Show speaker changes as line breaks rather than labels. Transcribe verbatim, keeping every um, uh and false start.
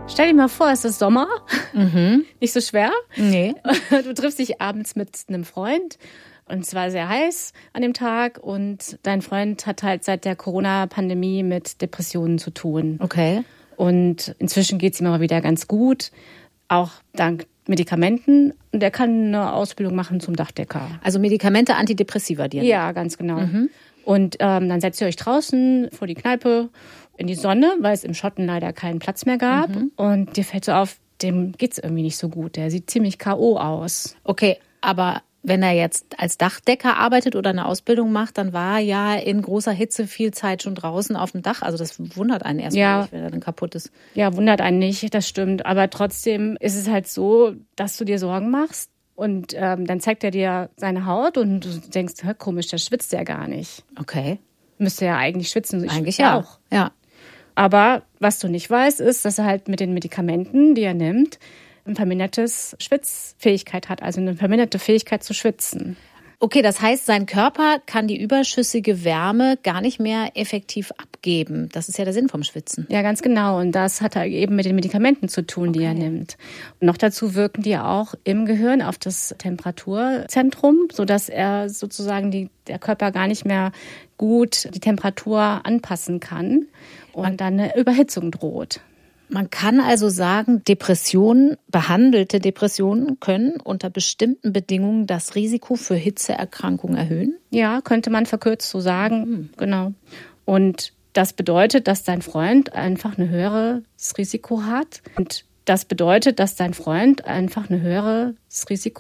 Stell dir mal vor, es ist Sommer,
Mhm.
nicht so schwer.
Nee.
Du triffst dich abends mit einem Freund und es war sehr heiß an dem Tag und dein Freund hat halt seit der Corona-Pandemie mit Depressionen zu tun.
Okay.
Und inzwischen geht es ihm aber wieder ganz gut, auch dank Medikamenten. Und er kann eine Ausbildung machen zum Dachdecker.
Also Medikamente, Antidepressiva, die er nimmt.
Ja, ganz genau. Und ähm, dann setzt ihr euch draußen vor die Kneipe in die Sonne, weil es im Schotten leider keinen Platz mehr gab. Und dir fällt so auf, dem geht's irgendwie nicht so gut. Der sieht ziemlich K O aus.
Okay, aber wenn er jetzt als Dachdecker arbeitet oder eine Ausbildung macht, dann war er ja in großer Hitze viel Zeit schon draußen auf dem Dach. Also das wundert einen erstmal
Ja.
nicht, wenn er dann kaputt ist.
Ja, wundert einen nicht, das stimmt. Aber trotzdem ist es halt so, dass du dir Sorgen machst. Und ähm, dann zeigt er dir seine Haut und du denkst, hör, komisch, der schwitzt ja gar nicht.
Okay.
Müsste ja eigentlich schwitzen. Ich
Eigentlich
schwitze
ja.
auch.
Ja.
Aber was du nicht weißt, ist, dass er halt mit den Medikamenten, die er nimmt, ein vermindertes Schwitzfähigkeit hat, also eine verminderte Fähigkeit zu schwitzen.
Okay, das heißt, sein Körper kann die überschüssige Wärme gar nicht mehr effektiv abgeben. Das ist ja der Sinn vom Schwitzen.
Ja, ganz genau. Und das hat er eben mit den Medikamenten zu tun, die er nimmt. Und noch dazu wirken die auch im Gehirn auf das Temperaturzentrum, sodass er sozusagen die, der Körper gar nicht mehr gut die Temperatur anpassen kann und dann eine Überhitzung droht.
Man kann also sagen, Depressionen, behandelte Depressionen können unter bestimmten Bedingungen das Risiko für Hitzeerkrankungen erhöhen?
Ja, könnte man verkürzt so sagen. Mhm. Genau. Und das bedeutet, dass dein Freund einfach ein höheres Risiko hat. Und das bedeutet, dass dein Freund einfach ein höheres Risiko